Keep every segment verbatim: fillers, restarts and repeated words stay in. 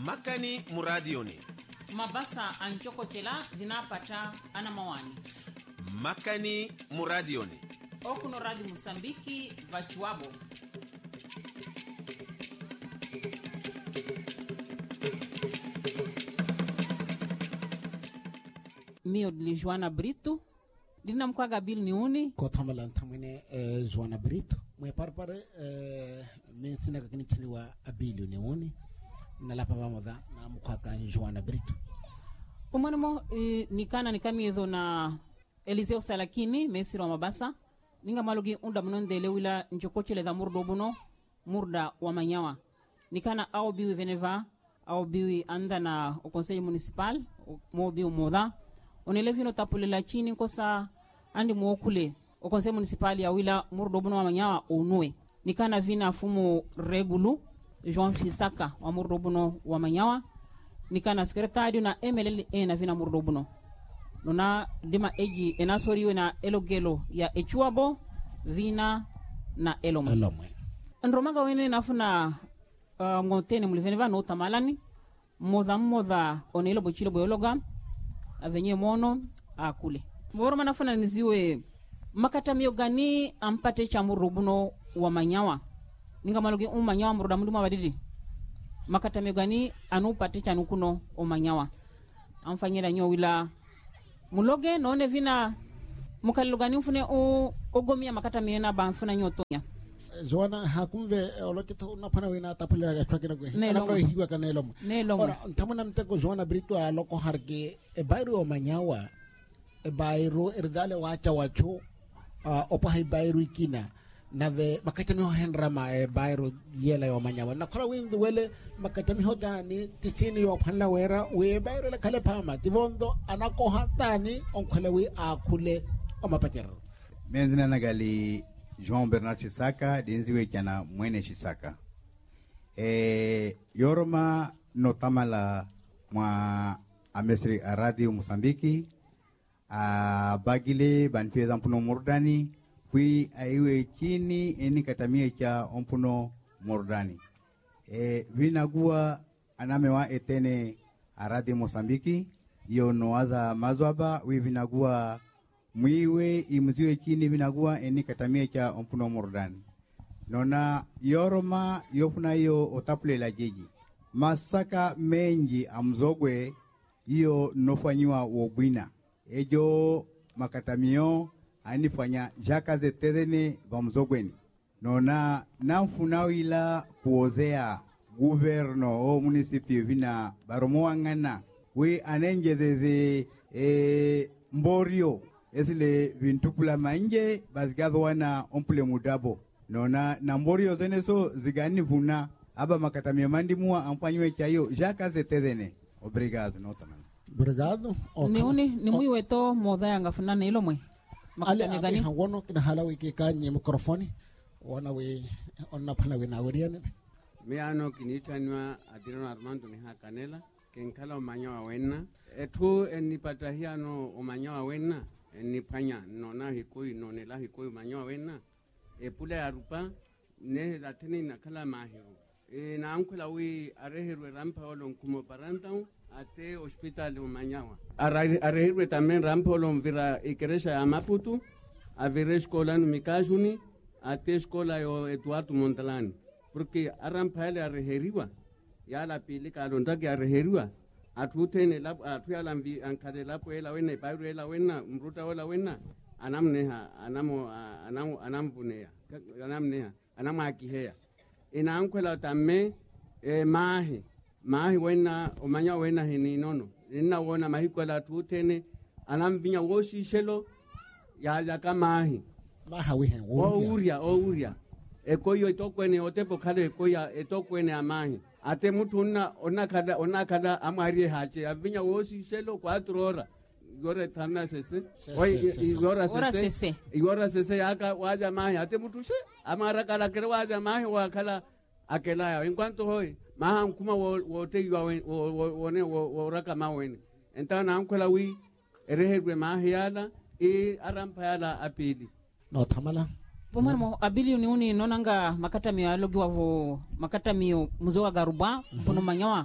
makani muradioni mabasa anchokochela zinapata ana mawani makani muradioni okuno radi Musambiki vachuabo mio dili Joana Brito dina mkwaga bil ni uni ko thamala thamene eh, Joana Brito mwe parpare eh, mensina kakini chiniwa abilu ni uni na lapa pamoja na mkwaga Joana Brito umwana mo e, nikana nikamiezo na Eliseo Salakini mesiro wa mabasa ninga malogi unda mnondele wila njokochele za murdo buno murda wa manyawa nikana au biwi veneva au biwi anda na o conseil municipal mo biwi moda onelevino tapulela chini kosa andi mwokule o conseil municipal ya wila murdo buno wa manyawa unue nikana vina fumo regulu Jean Chisaka wa murdo buno wa manyawa nikana sekretario na M L L E na vina murdo buno nona dima eji enasoriwe na elogelo ya echuabo vina na elomwe elomwe nromaga wene nafuna uh, ngotene muliveniva no tamalani moda moda onelo bochilo boyologa avenye mono akule boroma nafuna niziwe makatamio gani ampate cha murubuno wa manyawa ninga malogi umanyawa muruda mundu mabadidi makatamio gani anupate cha nukuno o manyawa amfanyira nyo wila muloge none vina mukalugani ufune o ogomia makata miena banfuna nyotonya Joana hakumve olokita unapana wina tapulera ya twakina gwe anamro hiwa kana elomo elomo ora ntamana mteko Joana Brito aloko harge e bayro o manyawa e bayro erdale wacha wacho uh, opa hay bayro ikina nave makata miho henrama e bayro yela yo manyawa na kola windu wele makata miho gani tisini yo phanla wera we bayro la kale pama tivondo anako hatani onkole wi akule o mapater menzina nagali Jean Bernard Chisaka dinziwe kana mwene Chisaka e yoroma notamala mwa amesri radio Mosambiki a bagile banpie zampuno murdani pui aiwe chini eni katamie cha ompuno murdani e vinagua anamewa etene a radio Mosambiki yo noaza mazwaba wi vinagua mwiwe imziwe chini vinagua eni katamie cha ompuno murdani nona yoroma yopuna yo otapule la jiji masaka menji amzogwe iyo nofanyiwa wobwina ejo makatamio anifanya jakaze tedene bamzogweni nona namfunawila kuozea guverno o municipio vina baromoangana we anenge de e mborio esile vintupula manje bazigado wana ompule mudabo nona namborio zene so zigani vuna aba makatamia mandimua amfanywe chayo jakaze tedene obrigado notamana obrigado ni uni ni mwiwe to moda yanga funana ilomwe ale gani hawono kina halawe ke kanye mikrofoni wana we onna phana we na weriane me ano kinitanwa Adriano Armando ni hakanela kenkala omanyawa wenna etu enipata hiano omanyawa wenna enipanya nona hikoi nonela hikoi omanyawa wenna epule arupa ne latini nakala mahiro e na ankula wi areherwe rampa olon kumo parantau ate hospital omanyawa areherwe tamen rampa olon vira ikeresha ya Maputo avire escola no Mikajuni ate escola yo Eduardo Montalani porque arampa ele areheriwa ya la pili kalonda ke areheriwa atutene la atuya lambi ankade la poela wena bayro ela wena mruta wala wena anamneha anamo anamo anambuneya anamneha anamakiheya ina ankwela tamme e mahi mahi wena omanya wena hini nono ina wona mahikwela tutene anambinya woshi shelo ya ya kamahi maha we o uria o uria ekoyo itokwene otepo kale ekoya etokwene amahi ate mutu una ona kada ona kada amari hache avinya woshi shelo cuatro horas yore tana sese oi yora sese yora sese yaka waja mahi ate mutu she amara kala kere waja mahi wa kala akela en cuanto hoy maha kuma wote yo wone woraka maweni entana ankola wi ereherwe mahi yala e arampa yala apili no tamala pomar mo abili ni uni nonanga makata mi alogi wavo makata mi muzoa garuba pono manyawa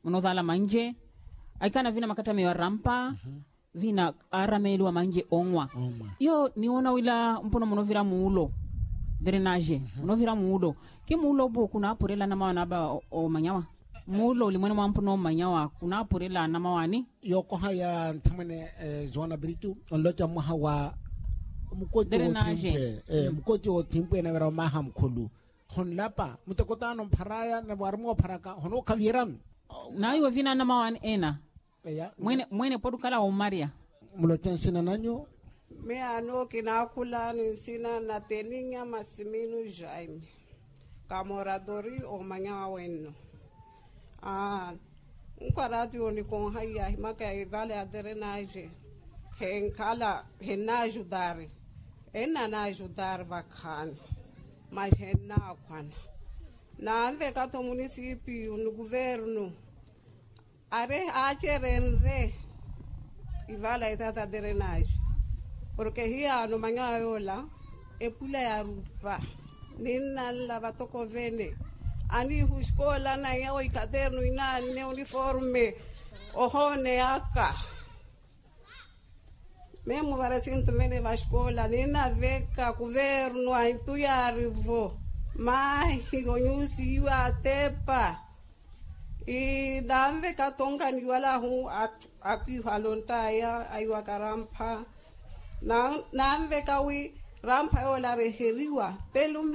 mnodhala manje aikana vina makata mewa rampa mm-hmm. vina arameli wa manje ongwa Ongwa. yo niona wila mpono mnovira muulo drenage mm-hmm. mnovira muulo ki muulo bo kuna apurela na mawana ba o, o manyawa muulo limwene mwa mpono manyawa kuna apurela na mawani yoko haya tamane eh, Joana Britu onlocha mwaha wa mukoti o timpe eh, mukoti o timpe na vera maha mkulu hon lapa mutakotano mparaya na warmo paraka hono kaviran na iwa vina na mawani ena ya mwene mwene podukala o Maria mulocha sina nanyo me ano kinakula ni sina na teninga Masimino Jaime kamoradori o manyawa wenu ah nkwaradio ni kon haya himaka vale adrenage henkala henajudare ena na ajudar vakan mas henna kwana na ave kato município no governo are acherenre ivala itata drenage porque hia no mangaola e pula ya rupa nina la batoko vene ani huskola na yao ikaderno ina ne uniforme ohone aka mesmo para sinto mene va escola nina veka governo a intuyarivo mai higonyusi iwa tepa e damve katonga ni wala hu api halonta ya aiwa karampa na namve kawi rampa ola reheriwa pelu